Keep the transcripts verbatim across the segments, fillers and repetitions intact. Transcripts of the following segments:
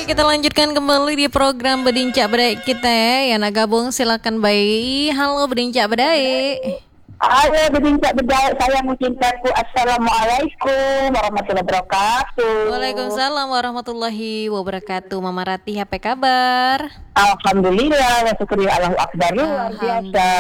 kita lanjutkan kembali di program Bedincak Bedai kita ya. Yang nak gabung silakan bayi. Halo Bedincak Bedai. Halo Bedincak Bedai, saya mencintaku. Assalamualaikum warahmatullahi wabarakatuh. Waalaikumsalam warahmatullahi wabarakatuh. Mama Ratih, apa kabar? Alhamdulillah, wa syukur Allahu akbar, luar biasa.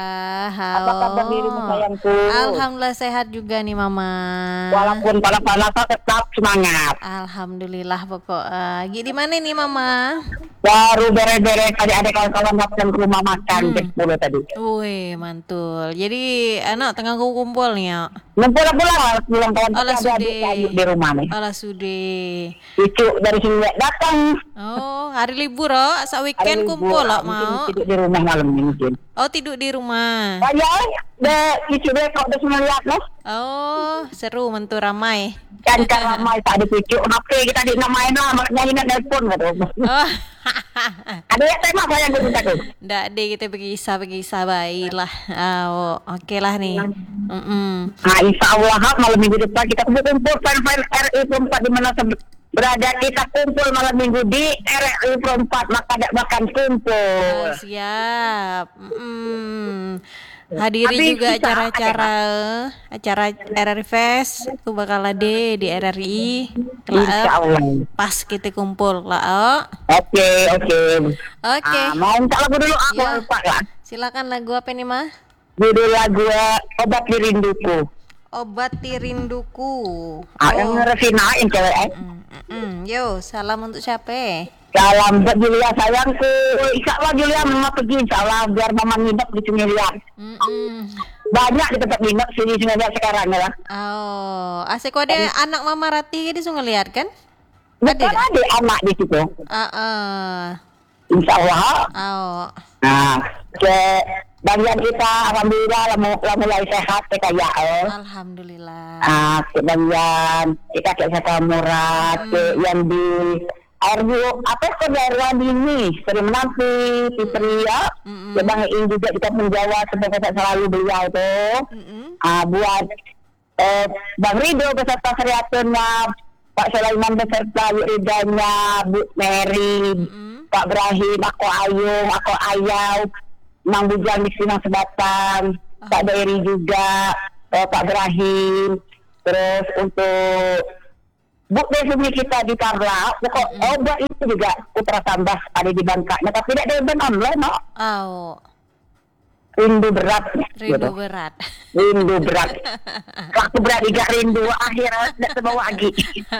Apa kabar dirimu sayangku? Alhamdulillah sehat juga nih Mama. Walaupun panas-panas tetap semangat. Alhamdulillah pokok. Uh, di mana nih Mama? Baru beres-beres tadi ada kawan-kawan makan ke rumah makan hmm. jam sepuluh tadi. Wih, mantul. Jadi anak tengah kumpul nih ya. Pulang-pulang pulang kawan Alah ada adik di rumah nih. Alah sude. Cucu dari sini datang. Oh, hari libur oh, asa weekend kumpul lah mau. Tidur di rumah malam ini mungkin. Oh, tidur di rumah. Bayar, deh cucu deh kok udah semua lihat loh. Oh, seru mentu ramai. Kan kan ramai tak ada cucu. Oke, kita di namain lah, makanya ingat telepon gitu. Oh. Ada ya tema saya yang minta tuh. Ndak deh, kita berkisah berkisah baiklah. Oh, oke okay lah nih. Mm-mm. Nah, insya Allah malam minggu depan kita kumpul fan-fan R I empat di mana berada, kita kumpul malam minggu di R I empat, maka ada makan kumpul. Oh, siap. Mm-mm. Hadiri Tapi juga bisa, acara-acara acara R R I Fest itu bakal ada di R R I. Insya Allah. Pas kita kumpul lah. Oh. Oke oke. Oke. Ah, mau minta lagu dulu aku Ya. lupa lah. Silakan lagu apa nih Mah? Judul lagu Obat Rinduku. Obat Rinduku. Ah, yang ngerefinain cewek eh. Mm, mm, mm. Yo, salam untuk siapa? Salam buat Julia sayangku. Insya Allah Julia mama pergi insya Allah biar mama nginep di Cungilian. Mm-mm. Banyak di tempat nginep sini Cungilian sekarang ya. Oh, asik kok ada anak Mama Ratih di sungai lihat kan? Bukan Ada ada anak di situ. Ah, uh, Insya Allah. oh. Nah, ke bagian kita alhamdulillah lamu lamu mulai sehat kayak eh. Alhamdulillah. Ah, ke bagian kita kayak kata murad Hmm. ke yang di air bu apa kok daerah ini sering menanti Fitri ya. Mm-mm. Ya Bang Iin juga kita menjawa sebagai selalu beliau tuh. Mm-mm. Ah, buat eh, Bang Rido beserta kreatornya, Pak Sulaiman beserta Ridanya, Bu Mary, Mm-mm. Pak Ibrahim, aku Ayung, aku Ayau, Mang Bujang di Sinang Sebatang, Oh. Pak Dery juga, eh, Pak Ibrahim, terus untuk Bu Desumi kita di Parla, pokok Mm-mm. obat itu juga putra tambah ada di Bangkaknya, tapi tidak ada yang online, no? Oh, Rindu berat, rindu gitu. berat. Rindu berat. Waktu berat juga rindu, akhirnya tidak terbawa lagi.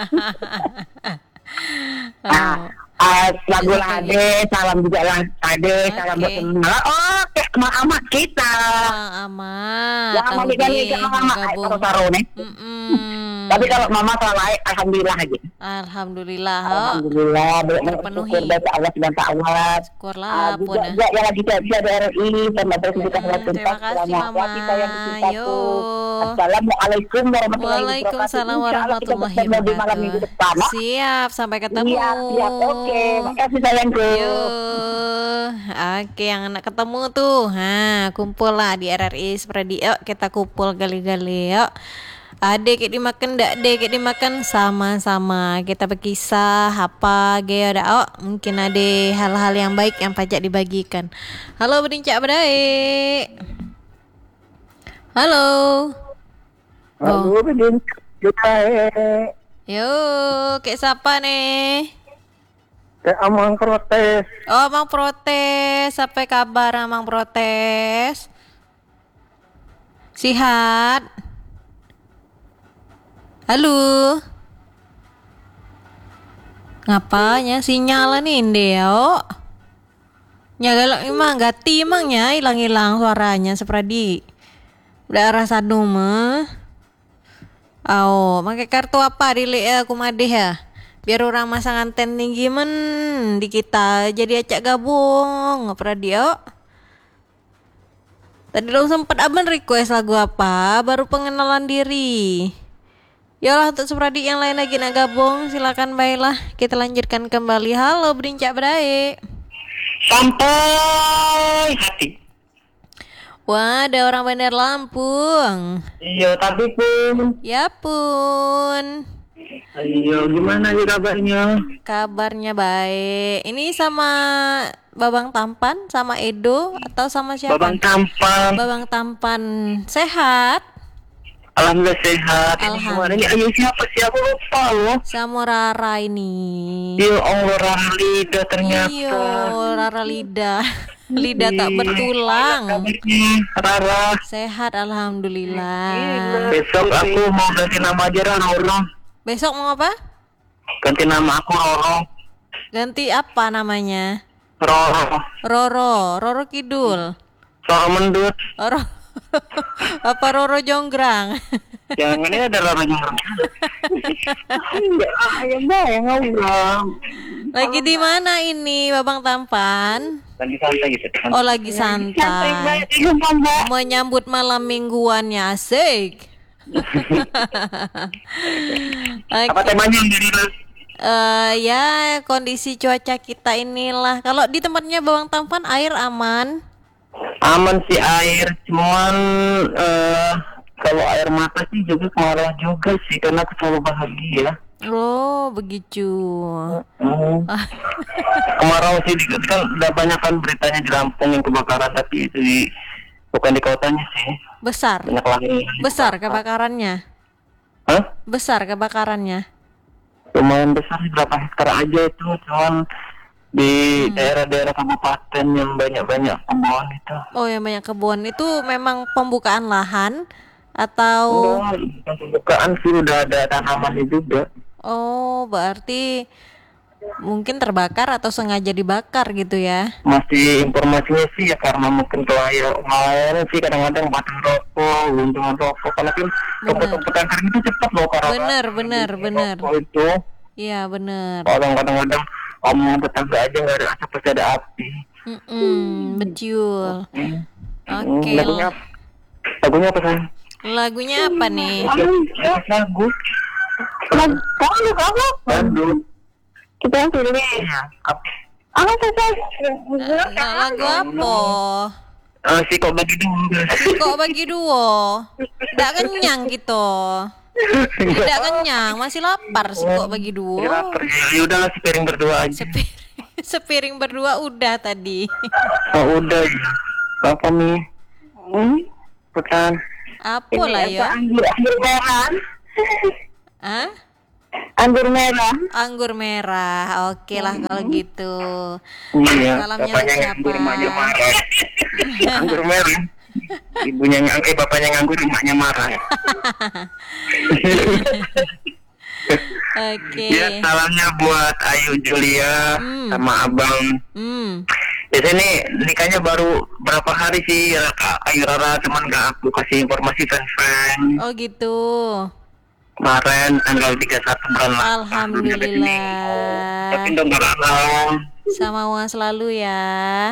Nah, uh, lagu lah Ade, salam juga lah Ade, salam Oke. buat semua. Oke, mama kita. Ah, amat. Yang mama kita nih, mama mama taruh-taruh nih. Mm-mm. Tapi kalau mama selalu alhamdulillah aja. Alhamdulillah. Oh. Alhamdulillah, Terpenuhi. bersyukur dari Allah dan ta'ala. Syukurlah Ah, pun. juga juga yang lagi kerja di R I sama terus kita Hmm, melihat terima kasih, Mama. Yo. Assalamualaikum warahmatullahi wabarakatuh. Waalaikumsalam Insya Allah kita warahmatullahi bertemu di malam minggu wabarakatuh. depan. Mak. Siap, sampai ketemu. Siap, siap. Oke, makasih sayangku. Yo. Oke, yang anak ketemu tuh. Ha, kumpul lah di R R I seperti yuk kita kumpul gali-gali yuk. Adek kayak dimakan, dak dek kayak dimakan sama-sama. Kita berkisah apa gaya ada oh, mungkin ada hal-hal yang baik yang pajak dibagikan. Halo Bedincak Bedai. Halo. Halo, Bedin. Kita Yo, kayak siapa nih? ke Amang protes. Oh, Mang protes. Apa kabar Mang protes? Sihat? Halo. Ngapanya sinyal nih Deo? Nyagalak emang gati emangnya hilang-hilang suaranya seperti daerah Sadu mah. Oh, pakai kartu apa dili ya kumadeh ya? Biar orang masang anten tinggi men di kita jadi acak gabung ngapa dia? Tadi lo sempet abang request lagu apa? Baru pengenalan diri. Yalah untuk sepradik yang lain lagi nak gabung silakan baiklah kita lanjutkan kembali. Halo Bedincak Bedai. Sampai hati. Wah ada orang Bandar Lampung. Iya tapi pun Ya pun. Ayo, gimana nih kabarnya? Kabarnya baik. Ini sama Babang Tampan, sama Edo, atau sama siapa? Babang Tampan. Babang Tampan sehat? Alhamdulillah sehat. Ini Alhamdulillah. gimana nih? Ayo siapa sih? Aku lupa loh. Sama Rara ini. Ya Allah, Rara Lida ternyata. Iyo, Rara Lida. Lidah tak bertulang. Kabarnya, Rara. Sehat alhamdulillah. Besok aku mau ganti nama aja Roro. Besok mau apa? Ganti nama aku Roro. Ganti apa namanya? Roro. Roro, Roro Kidul. Roro Mendut. Roro apa Roro Jonggrang? Jangan ini ada Roro Jonggrang. Ayo bayang ngobrol. Lagi di mana ini Babang Tampan? Lagi santai gitu. Oh, lagi santai. Menyambut malam mingguannya, asik. Apa Oke. temanya dari lu? Eh, ya kondisi cuaca kita inilah. Kalau di tempatnya Babang Tampan air aman. Aman sih air, cuman eh kalau air mata sih juga kemarau juga sih karena aku selalu bahagia. Oh, begitu. Hmm. Kemarau sih di, kan udah banyak kan beritanya di Lampung yang kebakaran, tapi itu di, bukan di kotanya sih. Besar. Banyak lagi. Besar kebakarannya. Hah? Besar kebakarannya. Lumayan besar sih, berapa hektar aja itu, cuman di daerah-daerah kabupaten yang banyak-banyak kebun itu. Oh, yang banyak kebun itu memang pembukaan lahan atau Enggak, pembukaan sih udah ada tanamannya juga. oh, berarti mungkin terbakar atau sengaja dibakar gitu ya. Masih informasinya sih ya karena mungkin kelaya kemarin sih kadang-kadang batang rokok, guntungan rokok, karena kan rumput-rumput yang kering itu cepat loh karena Bener, bener, bener. rokok itu Iya, bener. kalau kadang-kadang omong tetangga aja nggak ada asap pasti ada api. Mm-mm, betul. Hmm. Oke. Hmm, lagunya lagunya apa sih? Lagunya apa nih? Lagu Lagu kamu kamu lagu kita yang pilih. iya apa? Apa saja? Nah, lagu apa? Ah, si kok bagi dulu. Kok bagi duo? Tidak kenyang gitu. Tidak kenyang, masih lapar sih kok bagi duo. Ya, lapar. Ya udahlah si piring berdua aja. Sepiring, sepiring berdua udah tadi. Oh udah ya. Apa nih? Hmm? Petan. Apa lah ya? Anggur anggur merah. Hah? Anggur merah. Anggur merah. Oke lah kalau gitu. Iya. Salamnya Bapaknya siapa? nganggur, emaknya marah. Anggur merah. Ibunya nganggur, eh bapaknya nganggur, emaknya marah. Oke. Ya salamnya buat Ayu Julia Hmm. sama Abang. Hmm. Biasanya nih nikahnya baru berapa hari sih Kak Ayu Rara, cuman gak aku kasih informasi fan-fan. Oh gitu. Kemarin tanggal tiga puluh satu bulan delapan. Alhamdulillah. Tapi dong Rara. Sama uang selalu ya.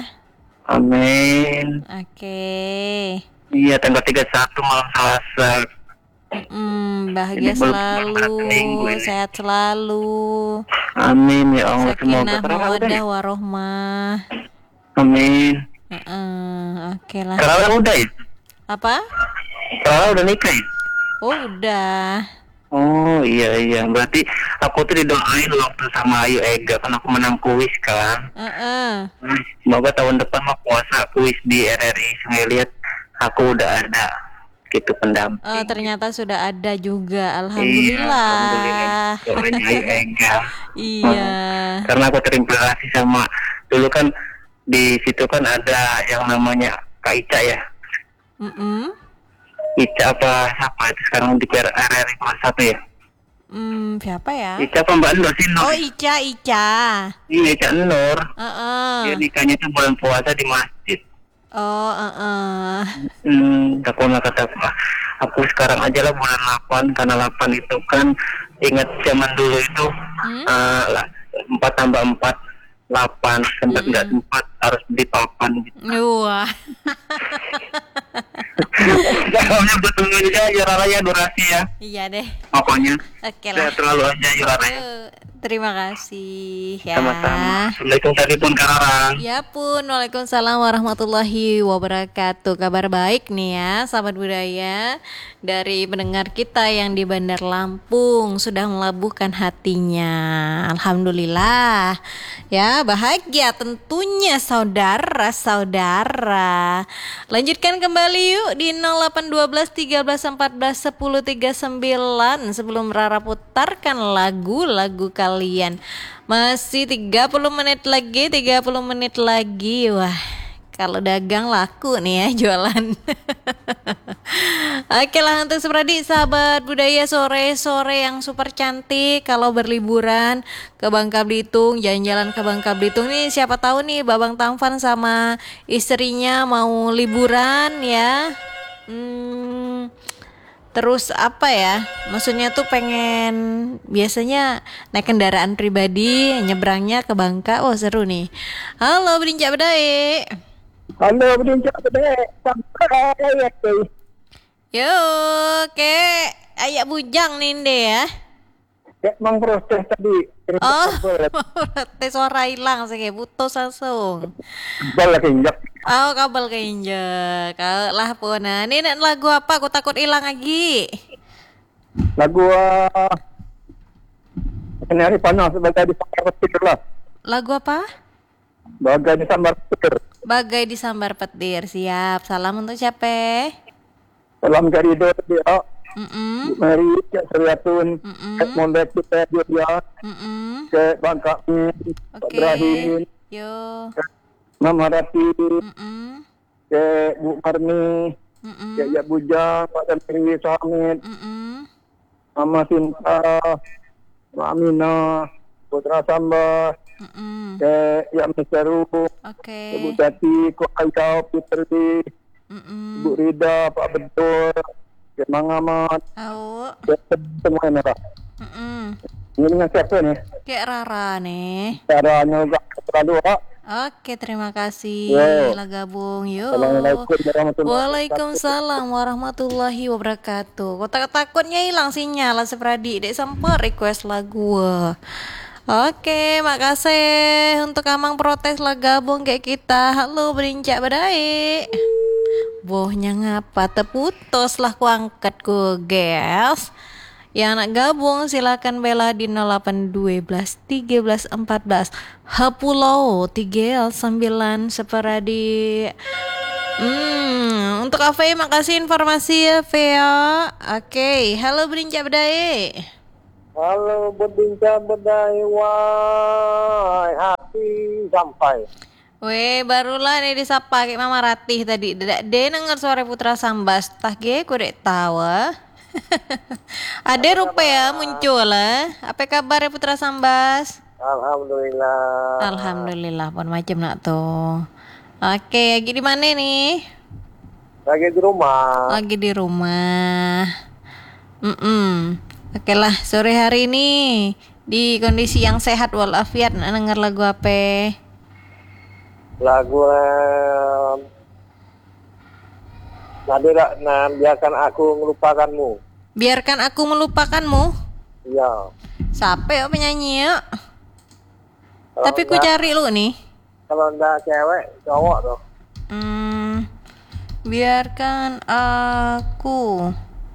Amin. Oke. Iya tanggal tiga puluh satu malam Selasa. Hmm, bahagia Ini belum selalu, minggu ini. sehat selalu. Amin ya Allah, semoga Sakinah Rara udah mawaddah ya? warohmah. Amin. Heeh, oke lah. Rara udah ya? Apa? Rara udah nikah ya? Oh, udah. Oh iya iya, berarti aku tuh didoain waktu sama Ayu Ega kan aku menang kuis kan. Heeh. Hmm, Semoga tahun depan mah puasa kuis di R R I Sungai Liat aku udah ada gitu pendamping. Oh, ternyata sudah ada juga. Iya, Alhamdulillah. doain Ayu Ega. Iya. Karena aku terinspirasi sama dulu kan di situ kan ada yang namanya Kak Ica ya. Mm-mm. Ica apa siapa itu sekarang di R R I kelas satu ya? Hmm, siapa ya? Ica apa Mbak Nur sih Nur? Oh, Ica, Ica. Iya Ica Nur. Heeh. Dia nikahnya tuh bulan puasa di masjid. Oh, heeh. Hmm, aku nggak kata apa. Aku sekarang aja lah bulan delapan karena delapan itu kan ingat zaman dulu itu Hmm? eh, lah, empat tambah empat delapan, sempat nggak empat harus di papan gitu. Wah. Pokoknya bertunggu juga juara raya durasi ya. Iya deh. Pokoknya. Oke Saya lah. terlalu aja juara raya. Eh, Terima kasih ya. Sama-sama. Assalamualaikum telepon Kak Rarang. Ya pun, Waalaikumsalam warahmatullahi wabarakatuh. Kabar baik nih ya, sahabat budaya, dari pendengar kita yang di Bandar Lampung sudah melabuhkan hatinya. Alhamdulillah. Ya, bahagia tentunya saudara-saudara. Lanjutkan kembali yuk di nol delapan satu dua tiga belas empat belas sepuluh tiga puluh sembilan sebelum Rara putarkan lagu-lagu kalian. Masih tiga puluh menit lagi, tiga puluh menit lagi. Wah, kalau dagang laku nih ya jualan. Oke lah, untuk seperti sahabat budaya sore-sore yang super cantik, kalau berliburan ke Bangka Belitung, jalan-jalan ke Bangka Belitung nih, siapa tahu nih Babang Tampan sama istrinya mau liburan ya. Hmm, terus apa ya? Maksudnya tuh pengen biasanya naik kendaraan pribadi, nyebrangnya ke Bangka. Oh, seru nih. Halo Berincak Bedai. Halo, berincak bedek. Sampai ya, cuy. Yo, ke ayak bujang nih deh ya. Kayak mengproses tadi. Oh, tes suara hilang sih kayak putus langsung. Bal lagi injak. Oh, kabel keinjek. Kalau lah pun. Nah, ini nak lagu apa? Aku takut hilang lagi. Lagu uh, ini hari panas sebagai di sambar petir lah. Lagu apa? Bagai di sambar petir. Bagai disambar petir. Siap. Salam untuk siapa? Salam Garido dia. Mm-mm. Mari Cik Seriatun. Mm-mm. Cik Mondet kita dia. Mm-mm. Cik Bangka Pak Oke. Ibrahim. Yo. Mama Rati. Mm-mm. Cik Bu Marni. Mm-mm. Cik Yak Bujang. Pak Tanri Samit. Mm-mm. Mama Sinta. Mak Aminah. Putra Samba. Mm-mm. Cik Yak Miseru. Oke. Ibu Tati. Kok Aikau. Putri. Mm-mm. Ibu Rida. Pak Betul. Cik Mang Ahmad. Au. Cik semua ini lah. Mm-mm. Ini dengan siapa nih? Kayak Rara nih. Caranya enggak terlalu Pak. Oke, terima kasih Yo. lah gabung. Yo. Assalamualaikum warahmatullahi wabarakatuh. Waalaikumsalam warahmatullahi wabarakatuh. Kok tak takutnya hilang sinyal sepradi. Dek sempat request lagu. Oke, makasih untuk Amang protes lah gabung kayak kita. Halo Berincak Badai. Bohnya ngapa terputus lah ku angkat ku guys. Yang nak gabung silakan bela di nol delapan dua belas tiga belas empat belas Hapulau tiga L sembilan seperadi. Hmm, untuk Ave makasih informasi ya Vea. Oke, halo Berincak Bedai. Halo berbincang berdaya wai hati sampai. Weh, barulah nih disapa kayak Mama Ratih tadi. Dedak de denger suara Putra Sambas. Tah ge ku dek tawa. Ada rupa ya muncul lah. Apa kabar ya Putra Sambas? Alhamdulillah. Alhamdulillah pun macam nak tuh. Oke, lagi di mana nih? Lagi di rumah. Lagi di rumah. Mm Oke lah, sore hari ini di kondisi yang sehat walafiat nak denger lagu apa? Lagu um, Nadira, nah, biarkan aku melupakanmu. Biarkan aku melupakanmu. Iya. Siapa ya penyanyi ya? Kalau Tapi ku enggak- cari lu nih. Kalau enggak cewek, cowok tuh. Hmm, biarkan aku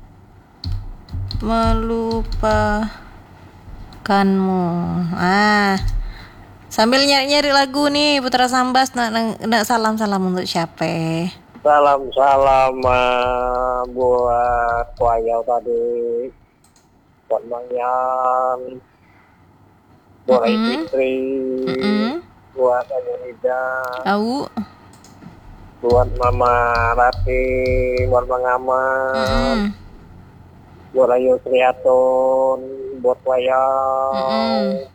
melupakanmu. Ah, sambil nyari-nyari lagu nih Putra Sambas nak, nak, nak salam-salam untuk siapa? Salam-salam uh, buat Wayau tadi, buat Bang Yan, buat Mm-mm. Fitri, Mm-mm. buat Anida, Tahu? buat Mama Rati, buat Bang Aman, Mm-mm. buat Ayu Triatun, buat Wayau, Mm-mm.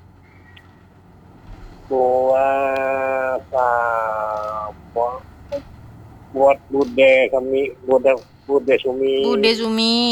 buat apa? Buat Bude kami, Bude Bude Sumi, Bude Sumi.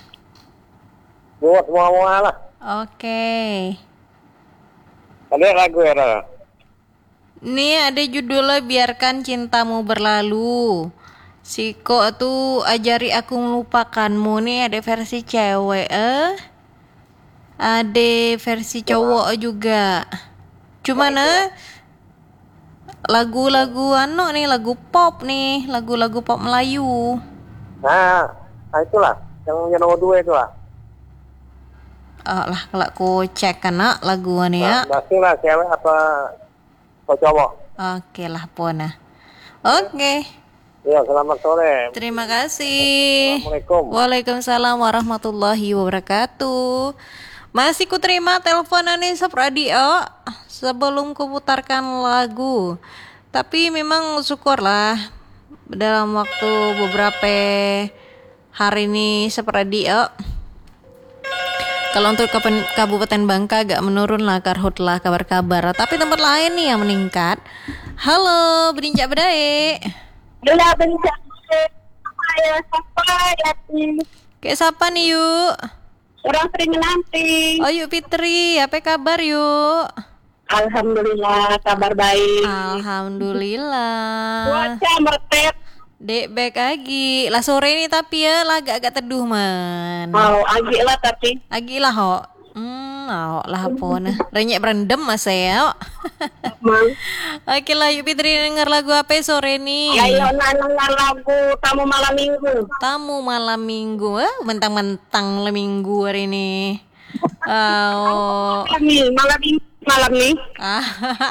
buat semua lah. Oke. Ada lagu ya, Ra? Nih ada judulnya Biarkan Cintamu Berlalu. Siko tuh ajari aku melupakanmu nih, ada versi cewek eh. Ada versi cowok juga. Cuman eh lagu-lagu anu nih, lagu pop nih, lagu-lagu pop Melayu. Nah, nah itulah yang yang nomor dua itu lah. Oh lah, kalau aku cek kena laguan ya. Masih lah cewek apa apa cowok? Oke lah pona. Oke. Iya, selamat sore. Terima kasih. Assalamualaikum. Waalaikumsalam warahmatullahi wabarakatuh. Masih ku terima teleponan nih Sob Radio sebelum ku putarkan lagu. Tapi memang syukurlah dalam waktu beberapa hari ini Sob Radio, kalau untuk Kabupaten Bangka agak menurun lah karhutlah kabar-kabar. Tapi tempat lain nih yang meningkat. Halo, berincak bedai. Bila bencana saya siapa ya nih? Kayak siapa nih yuk? Orang sering menanti. Oh yuk Fitri, apa kabar yuk? Alhamdulillah kabar baik. Alhamdulillah. Cuaca mertet. Dek baik lagi. Lah sore ini tapi ya lah agak-agak teduh man. Mau agi lah tapi. Agi lah ho. Hmm, oh, lah apa nah. Renyek berendam mas ya. Mang. Oke lah yuk Fitri denger lagu apa sore ini? Ayo nanang lagu tamu malam minggu. Tamu malam minggu. Eh, mentang-mentang le minggu hari ini. Oh. Malam nih, malam minggu malam nih. Ah.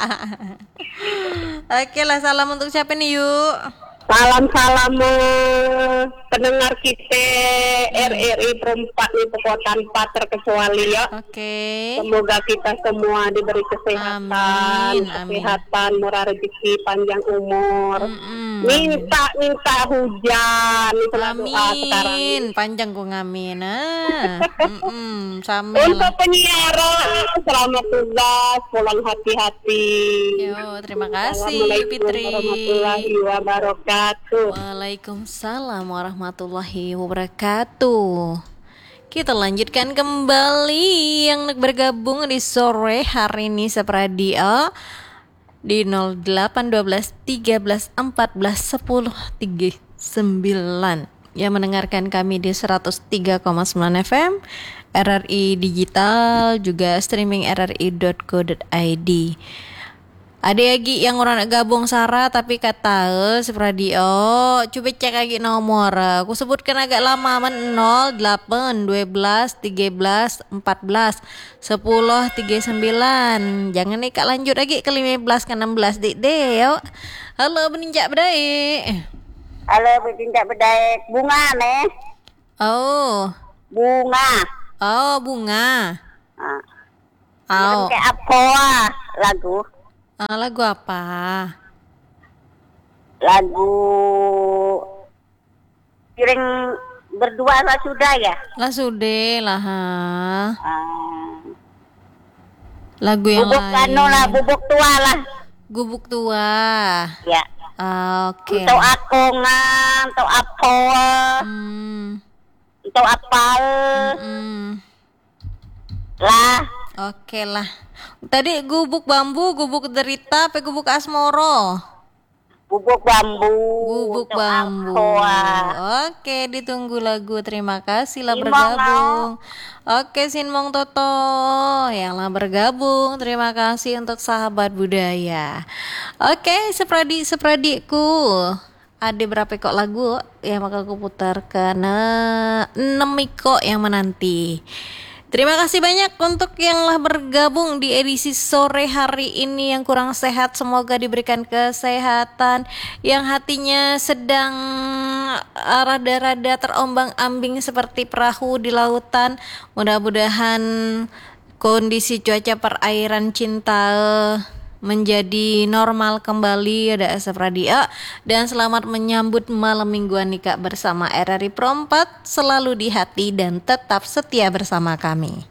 Oke lah, salam untuk siapa nih yuk? Salam-salam eh, pendengar kita R R I perempat nih pokok tanpa terkecuali ya. Oke. Semoga kita semua diberi kesehatan, Amin, amin. kesehatan, murah rezeki, panjang umur. Mm-mm. Minta minta hujan, itulah doa sekarang. Amin, panjang ku ngamin. Ah. Mm-mm, sama Untuk lah. penyiaran, selamat tugas, pulang hati-hati. Yo, terima kasih Assalamualaikum Fitri. warahmatullahi wabarakatuh. Waalaikumsalam warahmatullahi wabarakatuh. Kita lanjutkan kembali yang bergabung di sore hari ini Sepradio di nol delapan satu dua tiga belas empat belas sepuluh tiga puluh sembilan yang mendengarkan kami di seratus tiga koma sembilan F M R R I Digital, juga streaming r r i dot co dot i d. Ada lagi yang orang nak gabung Sarah tapi kata si radio, coba cek lagi nomor. Aku sebutkan agak lama man nol delapan dua belas tiga belas empat belas sepuluh tiga puluh sembilan. Jangan nih kak lanjut lagi ke lima belas ke enam belas dik deh yo. Halo beninjak bedai. Halo, bertindak bedai bunga nih. Oh. Bunga. Oh bunga. Ah. Oh. Kayak apa lagu? Ah, lagu apa? Lagu piring berdua lah sudah ya. Lah sudah lah ha. Ah. Lagu yang Bubuk lain. anu lah, bubuk tua lah. Gubuk tua. Ya. Ah, Oke. Untuk aku ngan, untuk apa? Hmm. Untuk apal Hmm. lah. Oke lah. Tadi gubuk bambu, gubuk derita, apa gubuk asmoro? Bubuk bambu. Gubuk untuk bambu. apa? Oke, ditunggu lagu. Terima kasih lah Sinmong, bergabung. Oke, Sinmong Toto yang lah bergabung. Terima kasih untuk sahabat budaya. Oke, sepradi sepradikku. Ada berapa kok lagu yang bakal aku putar karena enam kok yang menanti. Terima kasih banyak untuk yang lah bergabung di edisi sore hari ini. Yang kurang sehat semoga diberikan kesehatan, yang hatinya sedang rada-rada terombang-ambing seperti perahu di lautan, mudah-mudahan kondisi cuaca perairan cinta menjadi normal kembali. Ada Asap Radio dan selamat menyambut malam mingguan nih Kak bersama R R I Perempat, selalu di hati dan tetap setia bersama kami.